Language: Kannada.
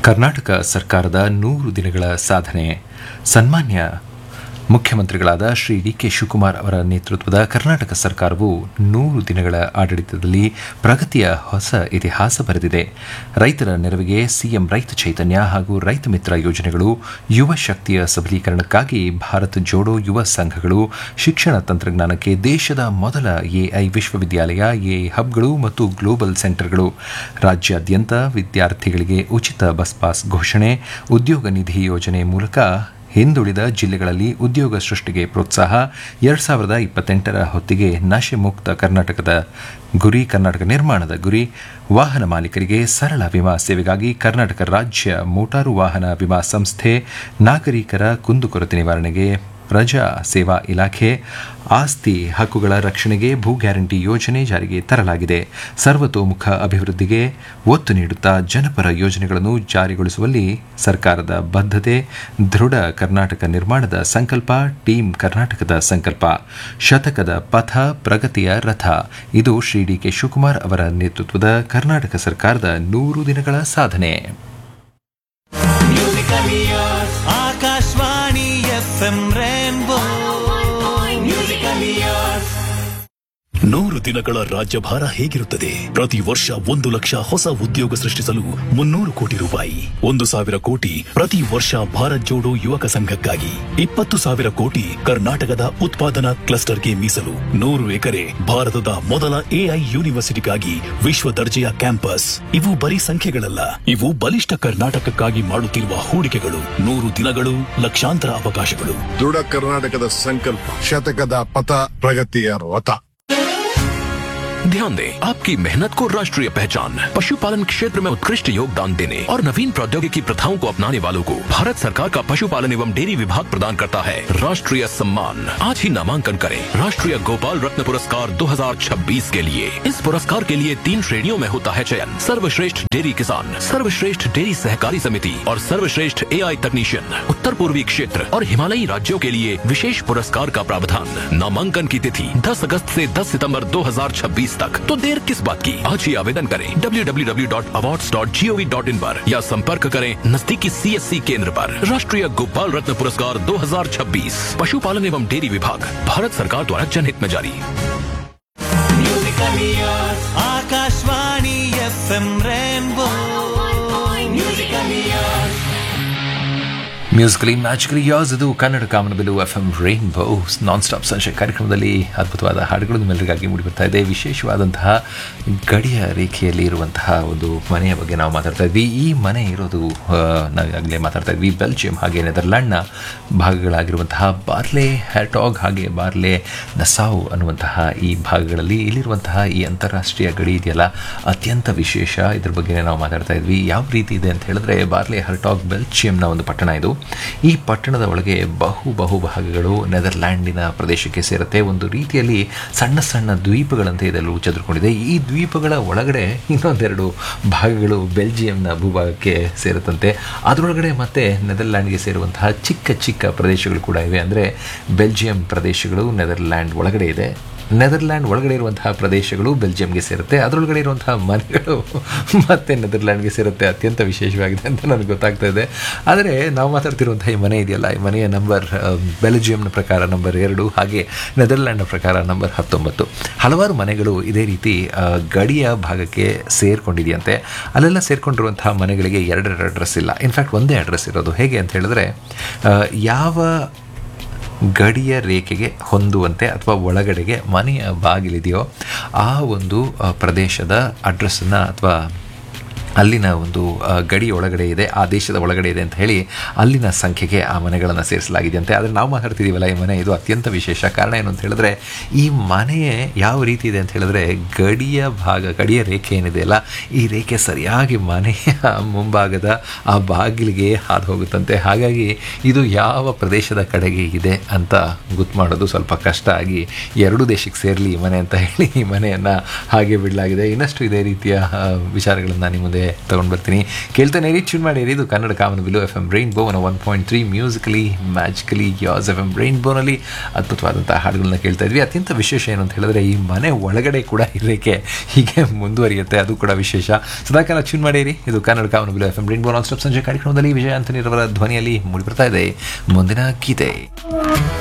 ಕರ್ನಾಟಕ ಸರ್ಕಾರದ 100 ದಿನಗಳ ಸಾಧನೆ. ಸನ್ಮಾನ್ಯ ಮುಖ್ಯಮಂತ್ರಿಗಳಾದ ಶ್ರೀ ಡಿ.ಕೆ. ಶಿವಕುಮಾರ್ ಅವರ ನೇತೃತ್ವದ ಕರ್ನಾಟಕ ಸರ್ಕಾರವು 100 ದಿನಗಳ ಆಡಳಿತದಲ್ಲಿ ಪ್ರಗತಿಯ ಹೊಸ ಇತಿಹಾಸ ಬರೆದಿದೆ. ರೈತರ ನೆರವಿಗೆ ಸಿಎಂ ರೈತ ಚೈತನ್ಯ ಹಾಗೂ ರೈತ ಮಿತ್ರ ಯೋಜನೆಗಳು, ಯುವ ಶಕ್ತಿಯ ಸಬಲೀಕರಣಕ್ಕಾಗಿ ಭಾರತ್ ಜೋಡೋ ಯುವ ಸಂಘಗಳು, ಶಿಕ್ಷಣ ತಂತ್ರಜ್ಞಾನಕ್ಕೆ ದೇಶದ ಮೊದಲ ಎಐ ವಿಶ್ವವಿದ್ಯಾಲಯ, ಎಐ ಹಬ್ಗಳು ಮತ್ತು ಗ್ಲೋಬಲ್ ಸೆಂಟರ್ಗಳು, ರಾಜ್ಯಾದ್ಯಂತ ವಿದ್ಯಾರ್ಥಿಗಳಿಗೆ ಉಚಿತ ಬಸ್ ಪಾಸ್ ಘೋಷಣೆ, ಉದ್ಯೋಗ ನಿಧಿ ಯೋಜನೆ ಮೂಲಕ ಹಿಂದುಳಿದ ಜಿಲ್ಲೆಗಳಲ್ಲಿ ಉದ್ಯೋಗ ಸೃಷ್ಟಿಗೆ ಪ್ರೋತ್ಸಾಹ, 2028ರ ಹೊತ್ತಿಗೆ ನಶೆ ಮುಕ್ತ ಕರ್ನಾಟಕ ನಿರ್ಮಾಣದ ಗುರಿ, ವಾಹನ ಮಾಲೀಕರಿಗೆ ಸರಳ ವಿಮಾ ಸೇವೆಗಾಗಿ ಕರ್ನಾಟಕ ರಾಜ್ಯ ಮೋಟಾರು ವಾಹನ ವಿಮಾ ಸಂಸ್ಥೆ, ನಾಗರಿಕರ ಕುಂದುಕೊರತೆ ನಿವಾರಣೆಗೆ ಪ್ರಜಾ ಸೇವಾ ಇಲಾಖೆ, ಆಸ್ತಿ ಹಕ್ಕುಗಳ ರಕ್ಷಣೆಗೆ ಭೂ ಗ್ಯಾರಂಟಿ ಯೋಜನೆ ಜಾರಿಗೆ ತರಲಾಗಿದೆ. ಸರ್ವತೋಮುಖ ಅಭಿವೃದ್ಧಿಗೆ ಒತ್ತು ನೀಡುತ್ತಾ ಜನಪರ ಯೋಜನೆಗಳನ್ನು ಜಾರಿಗೊಳಿಸುವಲ್ಲಿ ಸರ್ಕಾರದ ಬದ್ಧತೆ, ದೃಢ ಕರ್ನಾಟಕ ನಿರ್ಮಾಣದ ಸಂಕಲ್ಪ, ಟೀಮ್ ಕರ್ನಾಟಕದ ಸಂಕಲ್ಪ, ಶತಕದ ಪಥ, ಪ್ರಗತಿಯ ರಥ. ಇದು ಶ್ರೀ ಡಿ.ಕೆ. ಶಿವಕುಮಾರ್ ಅವರ ನೇತೃತ್ವದ ಕರ್ನಾಟಕ ಸರ್ಕಾರದ 100 ದಿನಗಳ ಸಾಧನೆ. ಆಕಾಶವಾಣಿ ಎಫ್ಎಂ ರೇನ್ಬೋ 100 ದಿನಗಳ ರಾಜ್ಯಭಾರ ಹೇಗಿರುತ್ತದೆ? ಪ್ರತಿ ವರ್ಷ 1 ಲಕ್ಷ ಹೊಸ ಉದ್ಯೋಗ ಸೃಷ್ಟಿಸಲು 300 ಕೋಟಿ ರೂಪಾಯಿ, 1,000 ಕೋಟಿ ಪ್ರತಿ ವರ್ಷ ಭಾರತ್ ಜೋಡೋ ಯುವಕ ಸಂಘಕ್ಕಾಗಿ, 20,000 ಕೋಟಿ ಕರ್ನಾಟಕದ ಉತ್ಪಾದನಾ ಕ್ಲಸ್ಟರ್ಗೆ ಮೀಸಲು, 100 ಎಕರೆ ಭಾರತದ ಮೊದಲ ಎಐ ಯೂನಿವರ್ಸಿಟಿಗಾಗಿ ವಿಶ್ವ ದರ್ಜೆಯ ಕ್ಯಾಂಪಸ್. ಇವು ಬರೀ ಸಂಖ್ಯೆಗಳಲ್ಲ, ಇವು ಬಲಿಷ್ಠ ಕರ್ನಾಟಕಕ್ಕಾಗಿ ಮಾಡುತ್ತಿರುವ ಹೂಡಿಕೆಗಳು. 100 ದಿನಗಳು, ಲಕ್ಷಾಂತರ ಅವಕಾಶಗಳು. ದೃಢ ಕರ್ನಾಟಕದ ಸಂಕಲ್ಪ, ಶತಕದ ಪಥ, ಪ್ರಗತಿಯ ರಥ. ध्यान दें, आपकी मेहनत को राष्ट्रीय पहचान। पशुपालन क्षेत्र में उत्कृष्ट योगदान देने और नवीन प्रौद्योगिकी प्रथाओं को अपनाने वालों को भारत सरकार का पशुपालन एवं डेयरी विभाग प्रदान करता है राष्ट्रीय सम्मान। आज ही नामांकन करें राष्ट्रीय गोपाल रत्न पुरस्कार 2026 के लिए। इस पुरस्कार के लिए 3 श्रेणियों में होता है चयन: सर्वश्रेष्ठ डेयरी किसान, सर्वश्रेष्ठ डेयरी सहकारी समिति और सर्वश्रेष्ठ एआई तकनीशियन। उत्तर पूर्वी क्षेत्र और हिमालयी राज्यों के लिए विशेष पुरस्कार का प्रावधान। नामांकन की तिथि 10 अगस्त से 10 सितंबर 2026 तक। तो देर किस बात की, आज ही आवेदन करें www.awards.gov.in पर या संपर्क करें नजदीकी CSC केंद्र पर। राष्ट्रीय गोपाल रत्न पुरस्कार 2026 पशुपालन एवं डेयरी विभाग, भारत सरकार द्वारा जनहित में जारी। Akashvani FM rainbow musically magically as. ಇದು ಕನ್ನಡ ಕಾಮನಬಿಲ್ಲು ಎಫ್ಎಂ ರೈನ್ಬೋ ನಾನ್ ಸ್ಟಾಪ್ ಸಂಶಯ ಕಾರ್ಯಕ್ರಮದಲ್ಲಿ ಅದ್ಭುತವಾದ ಹಾಡುಗಳು ನಿಮ್ಮೆಲ್ಲರಿಗಾಗಿ ಮೂಡಿಬರ್ತಾ ಇದೆ. ವಿಶೇಷವಾದಂತಹ ಗಡಿಯ ರೇಖೆಯಲ್ಲಿ ಇರುವಂತಹ ಒಂದು ಮನೆಯ ಬಗ್ಗೆ ನಾವು ಮಾತಾಡ್ತಾ ಇದ್ವಿ. ಈ ಮನೆ ಇರೋದು ನಾವಾಗಲೇ ಮಾತಾಡ್ತಾ ಇದ್ವಿ ಬೆಲ್ಜಿಯಂ ಹಾಗೆ ನೆದರ್ಲ್ಯಾಂಡ್ನ ಭಾಗಗಳಾಗಿರುವಂತಹ ಬಾರ್ಲೆ ಹ್ಯಾಟಾಗ್ ಹಾಗೆ ಬಾರ್ಲೆ ನಸಾವ್ ಅನ್ನುವಂತಹ ಈ ಭಾಗಗಳಲ್ಲಿ ಇಲ್ಲಿರುವಂತಹ ಈ ಅಂತಾರಾಷ್ಟ್ರೀಯ ಗಡಿ ಇದೆಯಲ್ಲ, ಅತ್ಯಂತ ವಿಶೇಷ. ಇದ್ರ ಬಗ್ಗೆ ನಾವು ಮಾತಾಡ್ತಾ ಇದ್ವಿ. ಯಾವ ರೀತಿ ಇದೆ ಅಂತ ಹೇಳಿದ್ರೆ, ಬಾರ್ಲೆ ಹರ್ಟಾಗ್ ಬೆಲ್ಜಿಯಂನ ಒಂದು ಪಟ್ಟಣ ಇದು. ಈ ಪಟ್ಟಣದ ಒಳಗೆ ಬಹು ಭಾಗಗಳು ನೆದರ್ಲ್ಯಾಂಡಿನ ಪ್ರದೇಶಕ್ಕೆ ಸೇರುತ್ತೆ. ಒಂದು ರೀತಿಯಲ್ಲಿ ಸಣ್ಣ ಸಣ್ಣ ದ್ವೀಪಗಳಂತೆ ಇದೆಲ್ಲವೂ ಚದುರ್ಕೊಂಡಿದೆ. ಈ ದ್ವೀಪಗಳ ಒಳಗಡೆ ಇನ್ನೊಂದೆರಡು ಭಾಗಗಳು ಬೆಲ್ಜಿಯಂನ ಭೂಭಾಗಕ್ಕೆ ಸೇರುತ್ತಂತೆ. ಅದರೊಳಗಡೆ ಮತ್ತೆ ನೆದರ್ಲ್ಯಾಂಡ್ಗೆ ಸೇರುವಂತಹ ಚಿಕ್ಕ ಚಿಕ್ಕ ಪ್ರದೇಶಗಳು ಕೂಡ ಇವೆ. ಅಂದರೆ ಬೆಲ್ಜಿಯಂ ಪ್ರದೇಶಗಳು ನೆದರ್ಲ್ಯಾಂಡ್ ಒಳಗಡೆ ಇದೆ, ನೆದರ್ಲ್ಯಾಂಡ್ ಒಳಗಡೆ ಇರುವಂತಹ ಪ್ರದೇಶಗಳು ಬೆಲ್ಜಿಯಂಗೆ ಸೇರುತ್ತೆ, ಅದರೊಳಗಡೆ ಇರುವಂತಹ ಮನೆಗಳು ಮತ್ತೆ ನೆದರ್ಲ್ಯಾಂಡ್ಗೆ ಸೇರುತ್ತೆ. ಅತ್ಯಂತ ವಿಶೇಷವಾಗಿದೆ ಅಂತ ನನಗೆ ಗೊತ್ತಾಗ್ತಾ ಇದೆ. ಆದರೆ ನಾವು ಮಾತಾಡ್ತಿರುವಂತಹ ಈ ಮನೆ ಇದೆಯಲ್ಲ, ಈ ಮನೆಯ ನಂಬರ್ ಬೆಲ್ಜಿಯಂನ ಪ್ರಕಾರ ನಂಬರ್ 2 ಹಾಗೆ ನೆದರ್ಲ್ಯಾಂಡ್ನ ಪ್ರಕಾರ ನಂಬರ್ 19. ಹಲವಾರು ಮನೆಗಳು ಇದೇ ರೀತಿ ಗಡಿಯ ಭಾಗಕ್ಕೆ ಸೇರ್ಕೊಂಡಿದೆಯಂತೆ. ಅಲ್ಲೆಲ್ಲ ಸೇರ್ಕೊಂಡಿರುವಂತಹ ಮನೆಗಳಿಗೆ 2 ಅಡ್ರೆಸ್ ಇಲ್ಲ, ಇನ್ಫ್ಯಾಕ್ಟ್ ಒಂದೇ ಅಡ್ರೆಸ್ ಇರೋದು. ಹೇಗೆ ಅಂತ ಹೇಳಿದ್ರೆ, ಯಾವ ಗಡಿಯ ರೇಖೆಗೆ ಹೊಂದುವಂತೆ ಅಥವಾ ಒಳಗಡೆಗೆ ಮನೆಯ ಬಾಗಿಲಿದೆಯೋ ಆ ಒಂದು ಪ್ರದೇಶದ ಅಡ್ರೆಸ್ಸನ್ನು ಅಥವಾ ಅಲ್ಲಿನ ಒಂದು ಗಡಿ ಒಳಗಡೆ ಇದೆ, ಆ ದೇಶದ ಒಳಗಡೆ ಇದೆ ಅಂತ ಹೇಳಿ ಅಲ್ಲಿನ ಸಂಖ್ಯೆಗೆ ಆ ಮನೆಗಳನ್ನು ಸೇರಿಸಲಾಗಿದೆಯಂತೆ. ಆದರೆ ನಾವು ಮಾತಾಡ್ತಿದ್ದೀವಲ್ಲ ಈ ಮನೆ, ಇದು ಅತ್ಯಂತ ವಿಶೇಷ. ಕಾರಣ ಏನು ಅಂತ ಹೇಳಿದ್ರೆ, ಈ ಮನೆ ಯಾವ ರೀತಿ ಇದೆ ಅಂತ ಹೇಳಿದ್ರೆ, ಗಡಿಯ ರೇಖೆ ಏನಿದೆಯಲ್ಲ, ಈ ರೇಖೆ ಸರಿಯಾಗಿ ಮನೆಯ ಮುಂಭಾಗದ ಆ ಬಾಗಿಲಿಗೆ ಹಾದು ಹೋಗುತ್ತಂತೆ. ಹಾಗಾಗಿ ಇದು ಯಾವ ಪ್ರದೇಶದ ಕಡೆಗೆ ಇದೆ ಅಂತ ಗೊತ್ತು ಮಾಡೋದು ಸ್ವಲ್ಪ ಕಷ್ಟ ಆಗಿ 2 ದೇಶಕ್ಕೆ ಸೇರಲಿ ಈ ಮನೆ ಅಂತ ಹೇಳಿ ಈ ಮನೆಯನ್ನು ಹಾಗೆ ಬಿಡಲಾಗಿದೆ. ಇನ್ನಷ್ಟು ಇದೇ ರೀತಿಯ ವಿಚಾರಗಳನ್ನು ನಿಮ್ಮ ಮುಂದೆ ನಿಮಗೆ ತೊಗೊಂಡು ಬರ್ತೀನಿ. ಕೇಳ್ತಾನೆ ಇರಿ, ಟ್ಯೂನ್ ಮಾಡಿ ಇದು ಕನ್ನಡ ಕಾಮನಬಿಲ್ಲು FM rainbow 101.3 musically magically as FM ರೈನ್ಬೋನಲ್ಲಿ ಅದ್ಭುತವಾದಂಥ ಹಾಡುಗಳನ್ನ ಕೇಳ್ತಾ ಇದ್ವಿ. ಅತ್ಯಂತ ವಿಶೇಷ ಏನು ಅಂತ ಹೇಳಿದ್ರೆ ಈ ಮನೆ ಒಳಗಡೆ ಕೂಡ ಇರೋಕ್ಕೆ ಹೀಗೆ ಮುಂದುವರಿಯುತ್ತೆ, ಅದು ಕೂಡ ವಿಶೇಷ. ಸದಾಕಾಲ ಟ್ಯೂನ್ ಮಾಡಿರಿ, ಇದು ಕನ್ನಡ ಕಾಮನಬಿಲ್ಲು FM ರೈನ್ಬೋ ನಾನ್ ಸ್ಟಾಪ್ ಸಂಜೆ ಕಾರ್ಯಕ್ರಮದಲ್ಲಿ ವಿಜಯ ಆಂಟನಿರವರ ಧ್ವನಿಯಲ್ಲಿ ಮೂಡಿ ಬರ್ತಾ ಇದೆ ಮುಂದಿನ ಗೀತೆ.